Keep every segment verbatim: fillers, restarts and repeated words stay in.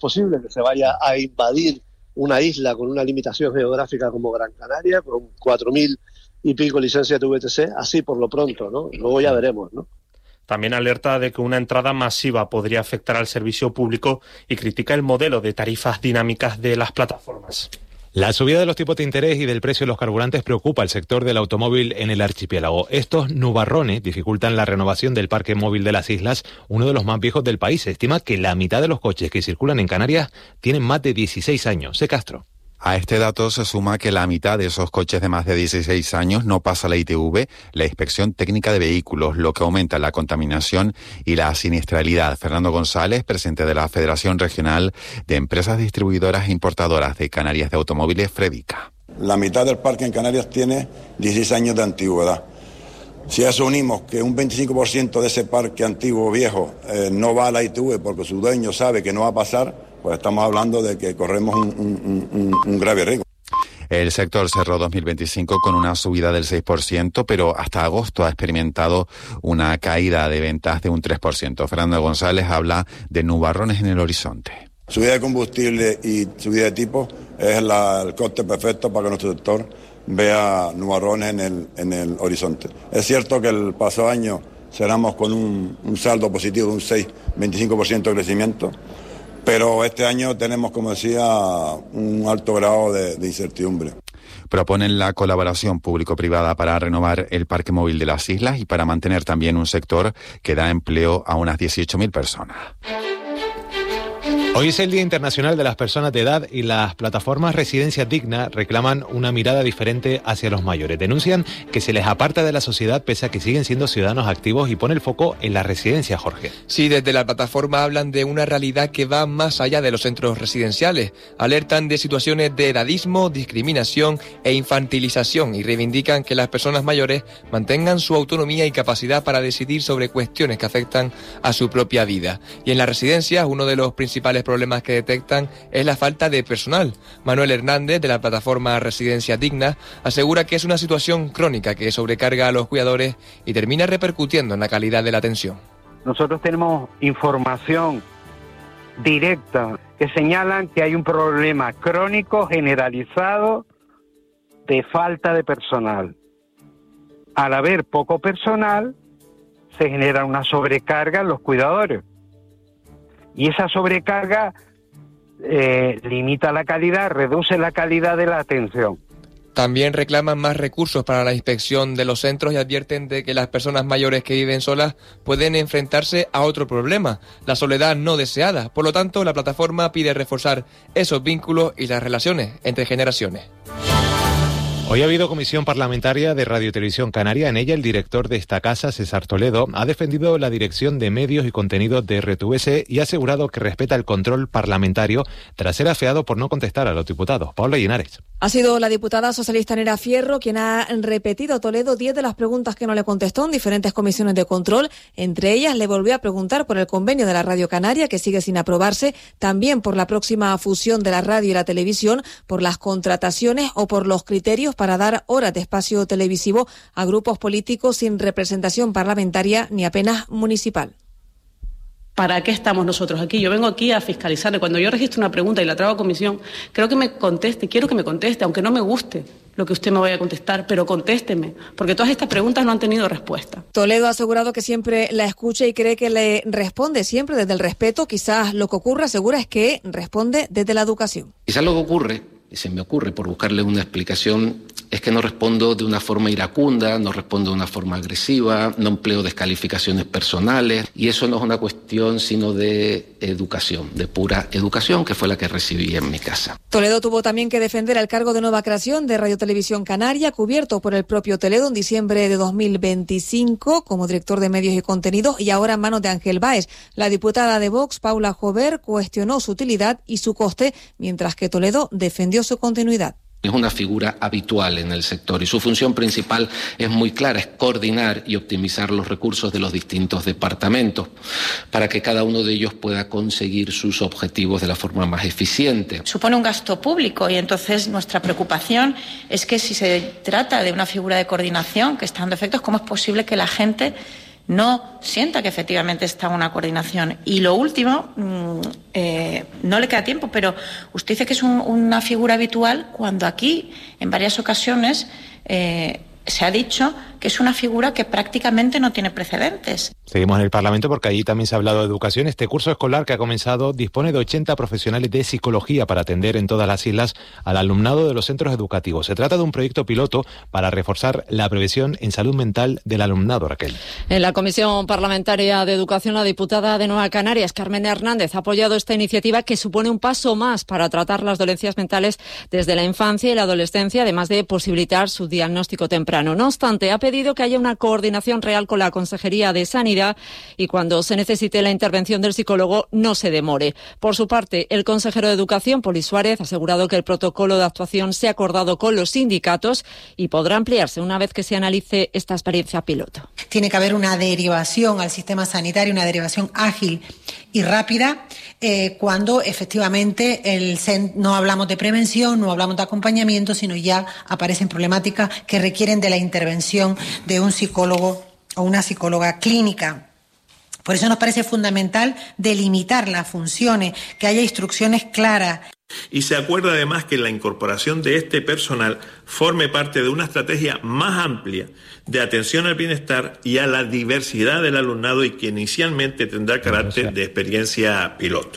posible que se vaya a invadir una isla con una limitación geográfica como Gran Canaria, con cuatro mil y pico licencias de V T C, así por lo pronto, ¿no? Luego ya veremos, ¿no? También alerta de que una entrada masiva podría afectar al servicio público y critica el modelo de tarifas dinámicas de las plataformas. La subida de los tipos de interés y del precio de los carburantes preocupa al sector del automóvil en el archipiélago. Estos nubarrones dificultan la renovación del parque móvil de las islas, uno de los más viejos del país. Se estima que la mitad de los coches que circulan en Canarias tienen más de dieciséis años. Se Castro. A este dato se suma que la mitad de esos coches de más de dieciséis años no pasa la I T V, la Inspección Técnica de Vehículos, lo que aumenta la contaminación y la siniestralidad. Fernando González, presidente de la Federación Regional de Empresas Distribuidoras e Importadoras de Canarias de Automóviles, Fredica. La mitad del parque en Canarias tiene dieciséis años de antigüedad. Si a eso unimos que un veinticinco por ciento de ese parque antiguo viejo eh, no va a la I T V porque su dueño sabe que no va a pasar, pues estamos hablando de que corremos un, un, un, un grave riesgo. El sector cerró dos mil veinticinco con una subida del seis por ciento, pero hasta agosto ha experimentado una caída de ventas de un tres por ciento. Fernando González habla de nubarrones en el horizonte. Subida de combustible y subida de tipo es la, el coste perfecto para que nuestro sector vea nubarrones en el, en el horizonte. Es cierto que el pasado año cerramos con un, un saldo positivo de un seis, veinticinco por ciento de crecimiento, pero este año tenemos, como decía, un alto grado de, de incertidumbre. Proponen la colaboración público-privada para renovar el parque móvil de las islas y para mantener también un sector que da empleo a unas dieciocho mil personas. Hoy es el Día Internacional de las Personas de Edad y las plataformas Residencia Digna reclaman una mirada diferente hacia los mayores. Denuncian que se les aparta de la sociedad pese a que siguen siendo ciudadanos activos y pone el foco en la residencia, Jorge. Sí, desde la plataforma hablan de una realidad que va más allá de los centros residenciales. Alertan de situaciones de edadismo, discriminación e infantilización y reivindican que las personas mayores mantengan su autonomía y capacidad para decidir sobre cuestiones que afectan a su propia vida. Y en las residencias, uno de los principales problemas que detectan es la falta de personal. Manuel Hernández, de la plataforma Residencia Digna, asegura que es una situación crónica que sobrecarga a los cuidadores y termina repercutiendo en la calidad de la atención. Nosotros tenemos información directa que señalan que hay un problema crónico generalizado de falta de personal. Al haber poco personal, se genera una sobrecarga en los cuidadores. Y esa sobrecarga eh, limita la calidad, reduce la calidad de la atención. También reclaman más recursos para la inspección de los centros y advierten de que las personas mayores que viven solas pueden enfrentarse a otro problema, la soledad no deseada. Por lo tanto, la plataforma pide reforzar esos vínculos y las relaciones entre generaciones. Hoy ha habido comisión parlamentaria de Radio y Televisión Canaria. En ella, el director de esta casa, César Toledo, ha defendido la dirección de medios y contenidos de R T V S y ha asegurado que respeta el control parlamentario tras ser afeado por no contestar a los diputados. Paula Linares. Ha sido la diputada socialista Nera Fierro quien ha repetido a Toledo diez de las preguntas que no le contestó en diferentes comisiones de control. Entre ellas, le volvió a preguntar por el convenio de la Radio Canaria, que sigue sin aprobarse, también por la próxima fusión de la radio y la televisión, por las contrataciones o por los criterios para dar horas de espacio televisivo a grupos políticos sin representación parlamentaria ni apenas municipal. ¿Para qué estamos nosotros aquí? Yo vengo aquí a fiscalizar. Cuando yo registro una pregunta y la traigo a comisión, creo que me conteste, quiero que me conteste, aunque no me guste lo que usted me vaya a contestar, pero contésteme, porque todas estas preguntas no han tenido respuesta. Toledo ha asegurado que siempre la escucha y cree que le responde siempre desde el respeto. Quizás lo que ocurre, asegura, es que responde desde la educación. Quizás lo que ocurre, y se me ocurre por buscarle una explicación, es que no respondo de una forma iracunda, no respondo de una forma agresiva, no empleo descalificaciones personales, y eso no es una cuestión sino de educación, de pura educación, que fue la que recibí en mi casa. Toledo tuvo también que defender el cargo de nueva creación de Radio Televisión Canaria, cubierto por el propio Toledo en diciembre de dos mil veinticinco como director de medios y contenidos, y ahora en manos de Ángel Báez. La diputada de Vox, Paula Jover, cuestionó su utilidad y su coste, mientras que Toledo defendió su continuidad. Es una figura habitual en el sector y su función principal es muy clara, es coordinar y optimizar los recursos de los distintos departamentos para que cada uno de ellos pueda conseguir sus objetivos de la forma más eficiente. Supone un gasto público y entonces nuestra preocupación es que si se trata de una figura de coordinación que está dando efectos, ¿cómo es posible que la gente no sienta que efectivamente está una coordinación. Y lo último, eh, no le queda tiempo, pero usted dice que es un, una figura habitual cuando aquí, en varias ocasiones, eh, se ha dicho que es una figura que prácticamente no tiene precedentes. Seguimos en el Parlamento porque allí también se ha hablado de educación. Este curso escolar que ha comenzado dispone de ochenta profesionales de psicología para atender en todas las islas al alumnado de los centros educativos. Se trata de un proyecto piloto para reforzar la prevención en salud mental del alumnado, Raquel. En la Comisión Parlamentaria de Educación, la diputada de Nueva Canarias, Carmen Hernández, ha apoyado esta iniciativa que supone un paso más para tratar las dolencias mentales desde la infancia y la adolescencia, además de posibilitar su diagnóstico temprano. No obstante, ha pedido que haya una coordinación real con la Consejería de Sanidad y cuando se necesite la intervención del psicólogo no se demore. Por su parte, el consejero de Educación, Poli Suárez, ha asegurado que el protocolo de actuación se ha acordado con los sindicatos y podrá ampliarse una vez que se analice esta experiencia piloto. Tiene que haber una derivación al sistema sanitario, una derivación ágil y rápida eh, cuando efectivamente el, no hablamos de prevención, no hablamos de acompañamiento, sino ya aparecen problemáticas que requieren de la intervención de un psicólogo o una psicóloga clínica. Por eso nos parece fundamental delimitar las funciones, que haya instrucciones claras. Y se acuerda además que la incorporación de este personal forme parte de una estrategia más amplia de atención al bienestar y a la diversidad del alumnado y que inicialmente tendrá carácter de experiencia piloto.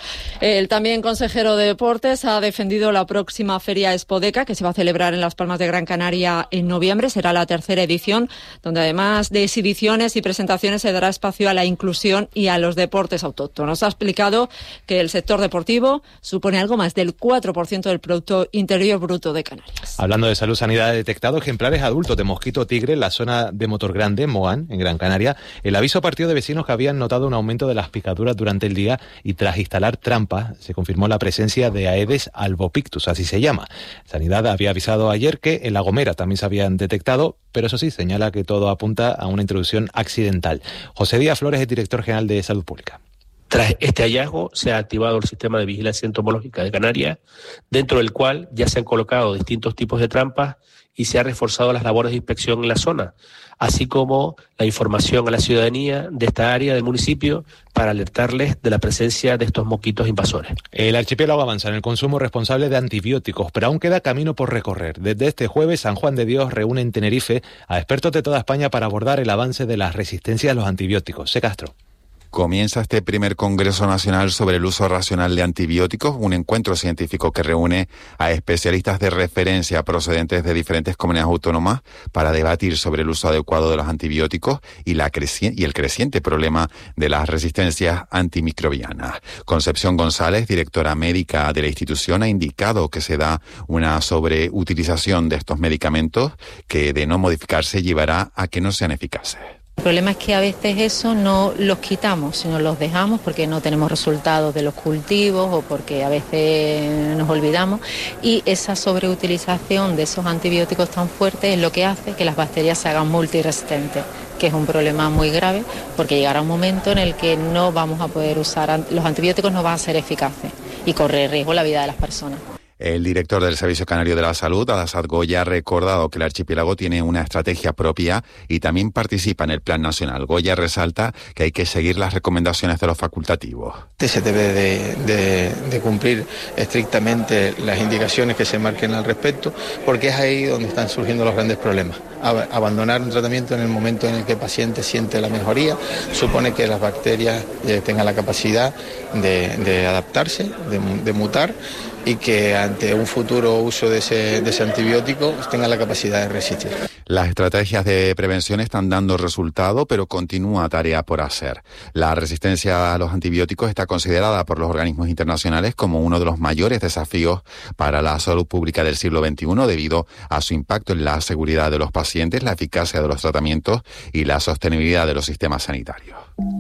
El también consejero de Deportes ha defendido la próxima Feria Expodeca, que se va a celebrar en Las Palmas de Gran Canaria en noviembre. Será la tercera edición, donde además de exhibiciones y presentaciones se dará espacio a la inclusión y a los deportes autóctonos. Ha explicado que el sector deportivo supone algo más del cuatro por ciento del Producto Interior Bruto de Canarias. Hablando de salud, Sanidad ha detectado ejemplares adultos de mosquito tigre en la zona de Motor Grande, Moán, en Gran Canaria. El aviso partió de vecinos que habían notado un aumento de las picaduras durante el día y tras instalar trampas se confirmó la presencia de Aedes albopictus, así se llama. Sanidad había avisado ayer que en La Gomera también se habían detectado, pero eso sí, señala que todo apunta a una introducción accidental. José Díaz Flores es director general de Salud Pública. Tras este hallazgo, se ha activado el sistema de vigilancia entomológica de Canarias, dentro del cual ya se han colocado distintos tipos de trampas y se han reforzado las labores de inspección en la zona, así como la información a la ciudadanía de esta área del municipio para alertarles de la presencia de estos mosquitos invasores. El archipiélago avanza en el consumo responsable de antibióticos, pero aún queda camino por recorrer. Desde este jueves, San Juan de Dios reúne en Tenerife a expertos de toda España para abordar el avance de la resistencia a los antibióticos. Se Castro. Comienza este primer Congreso Nacional sobre el uso racional de antibióticos, un encuentro científico que reúne a especialistas de referencia procedentes de diferentes comunidades autónomas para debatir sobre el uso adecuado de los antibióticos y, la creci- y el creciente problema de las resistencias antimicrobianas. Concepción González, directora médica de la institución, ha indicado que se da una sobreutilización de estos medicamentos que, de no modificarse, llevará a que no sean eficaces. El problema es que a veces eso no los quitamos, sino los dejamos porque no tenemos resultados de los cultivos o porque a veces nos olvidamos, y esa sobreutilización de esos antibióticos tan fuertes es lo que hace que las bacterias se hagan multiresistentes, que es un problema muy grave porque llegará un momento en el que no vamos a poder usar, los antibióticos no van a ser eficaces y corre riesgo la vida de las personas. El director del Servicio Canario de la Salud, Adasad Goya, ha recordado que el archipiélago tiene una estrategia propia y también participa en el Plan Nacional. Goya resalta que hay que seguir las recomendaciones de los facultativos. Se debe de, de, de cumplir estrictamente las indicaciones que se marquen al respecto, porque es ahí donde están surgiendo los grandes problemas. Abandonar un tratamiento en el momento en el que el paciente siente la mejoría supone que las bacterias eh, tengan la capacidad de, de adaptarse, de, de mutar, y que ante un futuro uso de ese, de ese antibiótico tenga la capacidad de resistir. Las estrategias de prevención están dando resultado, pero continúa tarea por hacer. La resistencia a los antibióticos está considerada por los organismos internacionales como uno de los mayores desafíos para la salud pública del siglo veintiuno debido a su impacto en la seguridad de los pacientes, la eficacia de los tratamientos y la sostenibilidad de los sistemas sanitarios.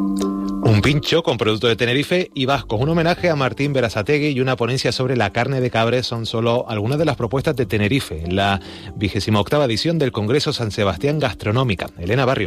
Un pincho con producto de Tenerife y vascos, un homenaje a Martín Berasategui y una ponencia sobre la carne de cabres son solo algunas de las propuestas de Tenerife en la vigésima octava edición del Congreso San Sebastián Gastronómica. Elena Barrio.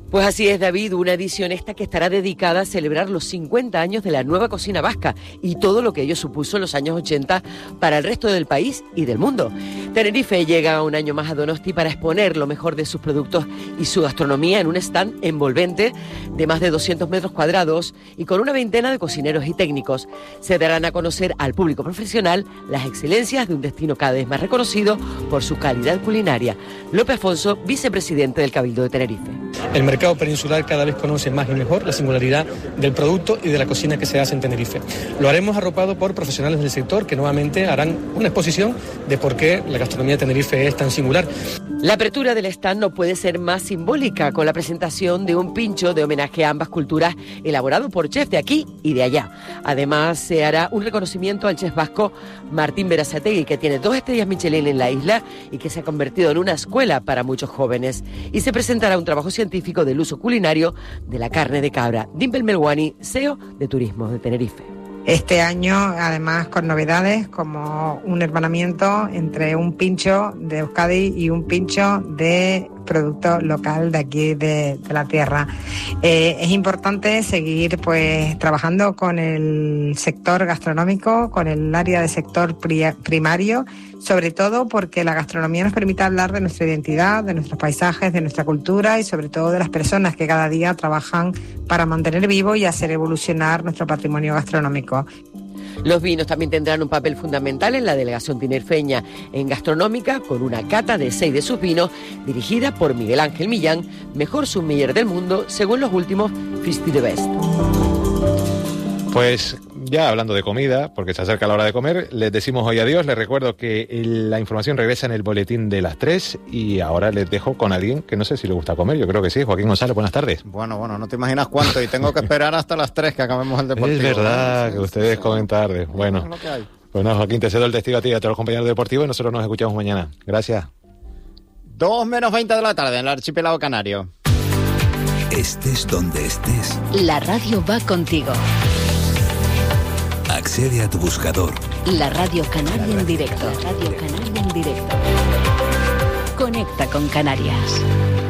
Pues así es, David, una edición esta que estará dedicada a celebrar los cincuenta años de la nueva cocina vasca y todo lo que ello supuso en los años ochenta para el resto del país y del mundo. Tenerife llega un año más a Donosti para exponer lo mejor de sus productos y su gastronomía en un stand envolvente de más de doscientos metros cuadrados y con una veintena de cocineros y técnicos. Se darán a conocer al público profesional las excelencias de un destino cada vez más reconocido por su calidad culinaria. López Afonso, vicepresidente del Cabildo de Tenerife. El mercado peninsular cada vez conoce más y mejor la singularidad del producto y de la cocina que se hace en Tenerife. Lo haremos arropado por profesionales del sector que nuevamente harán una exposición de por qué la gastronomía de Tenerife es tan singular. La apertura del stand no puede ser más simbólica, con la presentación de un pincho de homenaje a ambas culturas elaborado por chefs de aquí y de allá. Además, se hará un reconocimiento al chef vasco Martín Berasategui, que tiene dos estrellas Michelin en la isla y que se ha convertido en una escuela para muchos jóvenes. Y se presentará un trabajo científico del uso culinario de la carne de cabra. Dimpel Melwani, C E O de Turismo de Tenerife. Este año, además, con novedades como un hermanamiento entre un pincho de Euskadi y un pincho de producto local de aquí de, de la tierra. Eh, es importante seguir pues trabajando con el sector gastronómico, con el área de sector pri- primario, sobre todo porque la gastronomía nos permite hablar de nuestra identidad, de nuestros paisajes, de nuestra cultura y sobre todo de las personas que cada día trabajan para mantener vivo y hacer evolucionar nuestro patrimonio gastronómico. Los vinos también tendrán un papel fundamental en la delegación tinerfeña en gastronómica, con una cata de seis de sus vinos dirigida por Miguel Ángel Millán, mejor sommelier del mundo según los últimos cincuenta The Best. Pues ya hablando de comida, porque se acerca la hora de comer, les decimos hoy adiós. Les recuerdo que la información regresa en el boletín de las tres y ahora les dejo con alguien que no sé si le gusta comer. Yo creo que sí. Joaquín González, buenas tardes. Bueno, bueno, no te imaginas cuánto y tengo que esperar hasta las tres que acabemos el deportivo. Es verdad, ¿no? que ustedes sí, comen tarde. Bueno, es lo que hay. Pues no, Joaquín, te cedo el testigo a ti y a todos los compañeros deportivos y nosotros nos escuchamos mañana. Gracias. Dos menos veinte de la tarde en el archipiélago canario. Estés donde estés, la radio va contigo. Accede a tu buscador. La Radio Canaria en directo. Radio Canaria en directo. Conecta con Canarias.